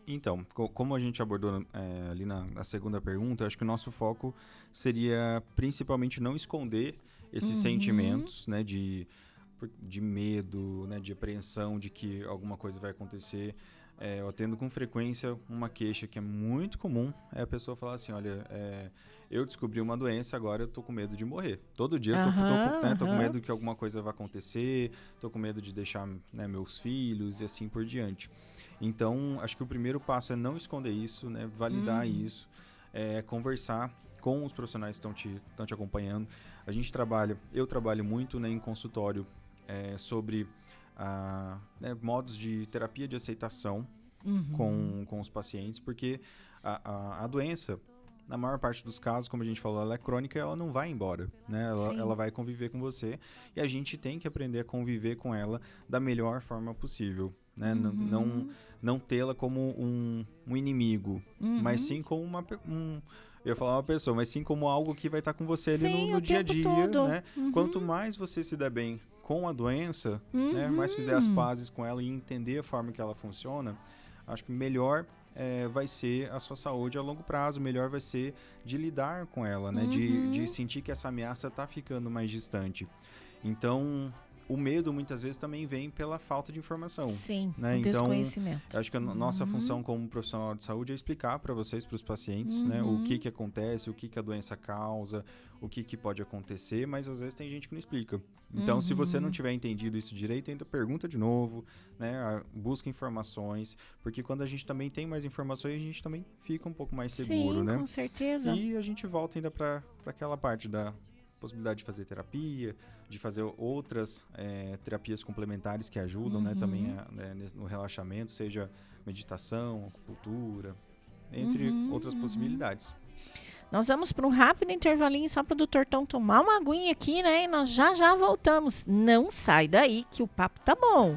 Então, como a gente abordou ali na segunda pergunta, eu acho que o nosso foco seria principalmente não esconder esses sentimentos, né, de medo, né, de apreensão de que alguma coisa vai acontecer. Eu atendo com frequência uma queixa que é muito comum, é a pessoa falar assim, olha, eu descobri uma doença, agora eu tô com medo de morrer. Todo dia eu tô com medo que alguma coisa vai acontecer, tô com medo de deixar, né, meus filhos e assim por diante. Então, acho que o primeiro passo é não esconder isso, né, validar isso, conversar com os profissionais que estão te acompanhando. Eu trabalho muito, né, em consultório sobre modos de terapia de aceitação com os pacientes, porque a doença, na maior parte dos casos, como a gente falou, ela é crônica e ela não vai embora, né? Ela vai conviver com você e a gente tem que aprender a conviver com ela da melhor forma possível, né? Não tê-la como um inimigo, mas sim como eu ia falar uma pessoa, mas sim como algo que vai estar com você ali no dia a dia, todo, né? Quanto mais você se der bem com a doença, né, mais fizer as pazes com ela e entender a forma que ela funciona, acho que melhor vai ser a sua saúde a longo prazo, melhor vai ser de lidar com ela, né, de sentir que essa ameaça está ficando mais distante. Então, o medo muitas vezes também vem pela falta de informação. Sim, né? o desconhecimento. Então, acho que a nossa função como profissional de saúde é explicar para vocês, para os pacientes, né, o que acontece, o que a doença causa, o que pode acontecer, mas às vezes tem gente que não explica. Então, se você não tiver entendido isso direito, ainda pergunta de novo, né, busca informações, porque quando a gente também tem mais informações, a gente também fica um pouco mais seguro, né? Sim, com certeza. E a gente volta ainda para aquela parte da possibilidade de fazer terapia, de fazer outras terapias complementares que ajudam, né, também no relaxamento, seja meditação, acupuntura, entre outras possibilidades. Nós vamos para um rápido intervalinho só para o Dr. Tom tomar uma aguinha aqui, né? E nós já voltamos. Não sai daí que o papo tá bom.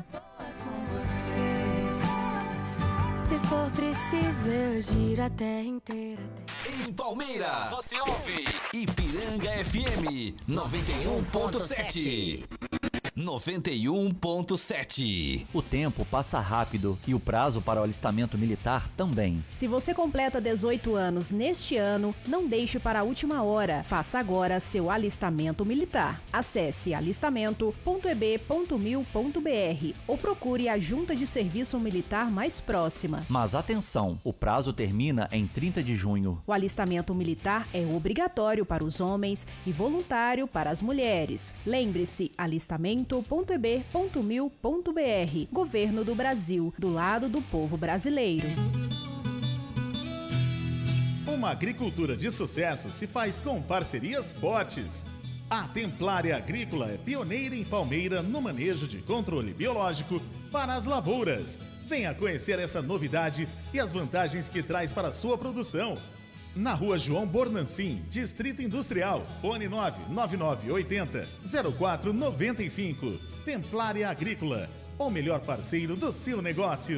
Se for preciso, eu giro a terra inteira. Em Palmeira, você ouve Ipiranga FM 91.7. 91.7. O tempo passa rápido e o prazo para o alistamento militar também. Se você completa 18 anos neste ano, não deixe para a última hora. Faça agora seu alistamento militar. Acesse alistamento.eb.mil.br ou procure a Junta de Serviço Militar mais próxima. Mas atenção, o prazo termina em 30 de junho. O alistamento militar é obrigatório para os homens e voluntário para as mulheres. Lembre-se, alistamento.eb.mil.br. Governo do Brasil, do lado do povo brasileiro. Uma agricultura de sucesso se faz com parcerias fortes. A Templária Agrícola é pioneira em Palmeira no manejo de controle biológico para as lavouras. Venha conhecer essa novidade e as vantagens que traz para a sua produção. Na Rua João Bornancin, Distrito Industrial, fone 99980-0495. Templária Agrícola, o melhor parceiro do seu negócio.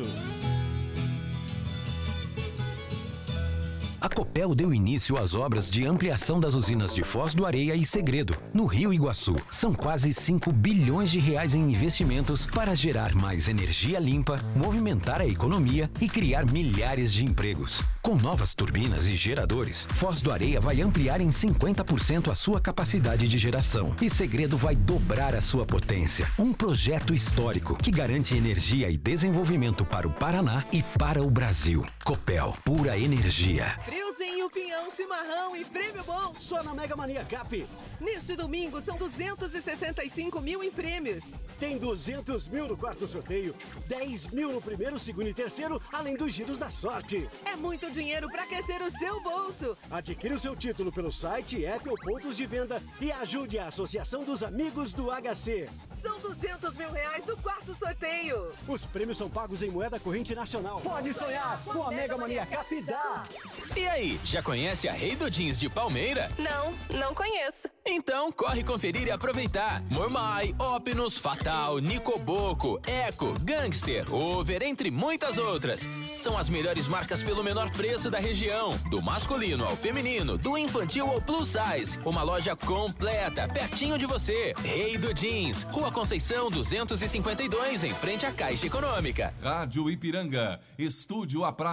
A Copel deu início às obras de ampliação das usinas de Foz do Areia e Segredo, no Rio Iguaçu. São quase 5 bilhões de reais em investimentos para gerar mais energia limpa, movimentar a economia e criar milhares de empregos. Com novas turbinas e geradores, Foz do Areia vai ampliar em 50% a sua capacidade de geração e Segredo vai dobrar a sua potência. Um projeto histórico que garante energia e desenvolvimento para o Paraná e para o Brasil. Copel, pura energia. Friozinho, pinhão, chimarrão e prêmio bom só na Mega Mania Cap. Neste domingo são 265 mil em prêmios. Tem 200 mil no quarto sorteio, 10 mil no primeiro, segundo e terceiro, além dos giros da sorte. É muito dinheiro para aquecer o seu bolso. Adquira o seu título pelo site, app ou pontos de venda e ajude a Associação dos Amigos do HC. São 200 mil reais no quarto sorteio. Os prêmios são pagos em moeda corrente nacional. Pode sonhar com a Mega Mania Cap dá. E aí, já conhece a Rei do Jeans de Palmeira? Não conheço. Então corre conferir e aproveitar. Mormai, Opinus, Fatal, Nicoboco, Eco, Gangster, Over, entre muitas outras. São as melhores marcas pelo menor preço da região. Do masculino ao feminino, do infantil ao plus size. Uma loja completa, pertinho de você. Rei do Jeans, Rua Conceição 252, em frente à Caixa Econômica. Rádio Ipiranga, Estúdio A Praia.